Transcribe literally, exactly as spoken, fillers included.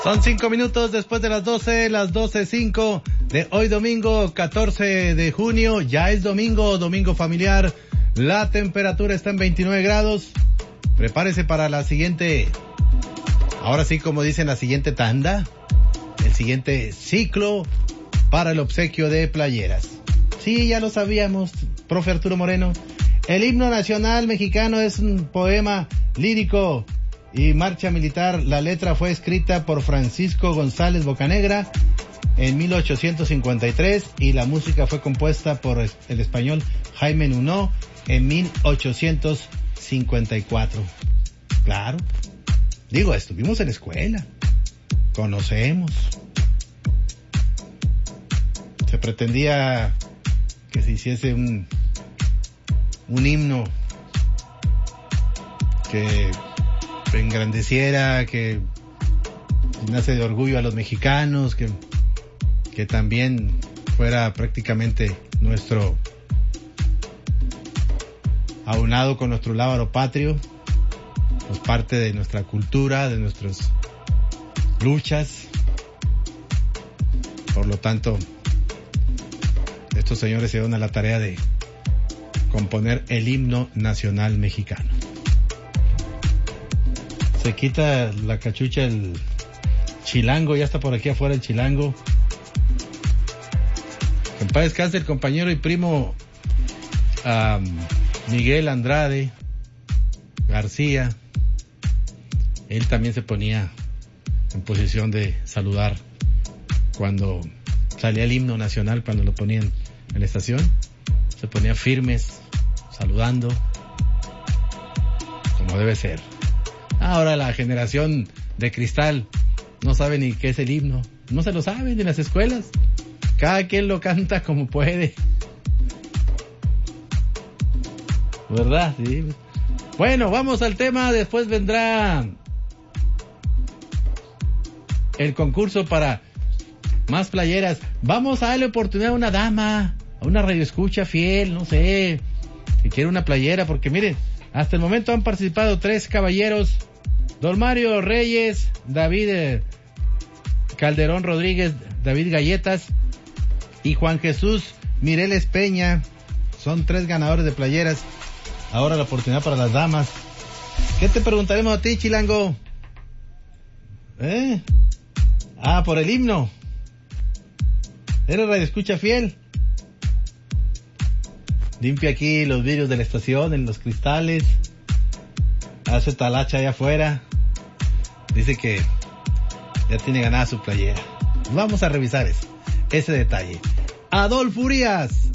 Son cinco minutos después de las doce, las doce cinco de hoy domingo catorce de junio. Ya es domingo, domingo familiar. La temperatura está en veintinueve grados. Prepárese para la siguiente, ahora sí como dicen, la siguiente tanda, el siguiente ciclo para el obsequio de playeras. Sí, ya lo sabíamos, profe Arturo Moreno. El himno nacional mexicano es un poema lírico y marcha militar. La letra fue escrita por Francisco González Bocanegra en mil ochocientos cincuenta y tres y la música fue compuesta por el español Jaime Nuno en mil ochocientos cincuenta y cuatro. Claro, digo, estuvimos en la escuela, conocemos. Se pretendía que se hiciese un un himno que engrandeciera, que nace de orgullo a los mexicanos, que, que también fuera prácticamente nuestro aunado con nuestro lábaro patrio, pues parte de nuestra cultura, de nuestras luchas. Por lo tanto, estos señores se dieron a la tarea de componer el himno nacional mexicano. Se quita la cachucha el chilango, ya está por aquí afuera el chilango. En paz descanse el compañero y primo um, Miguel Andrade García. Él también se ponía en posición de saludar cuando salía el himno nacional, cuando lo ponían en la estación. Se ponía firmes, saludando, como debe ser. Ahora la generación de cristal no sabe ni qué es el himno. No se lo saben en las escuelas. Cada quien lo canta como puede. ¿Verdad? Sí. Bueno, vamos al tema. Después vendrá el concurso para más playeras. Vamos a darle oportunidad a una dama, a una radioescucha fiel, no sé, que quiere una playera, porque miren, hasta el momento han participado tres caballeros: Don Mario Reyes, David eh, Calderón Rodríguez, David Galletas y Juan Jesús Mireles Peña. Son tres ganadores de playeras. Ahora la oportunidad para las damas. ¿Qué te preguntaremos a ti, chilango? ¿Eh? Ah, por el himno. ¿Eres radioescucha fiel? Limpia aquí los vidrios de la estación, en los cristales. Hace talacha allá afuera. Dice que ya tiene ganada su playera. Vamos a revisar ese, ese detalle. Adolfo Urias,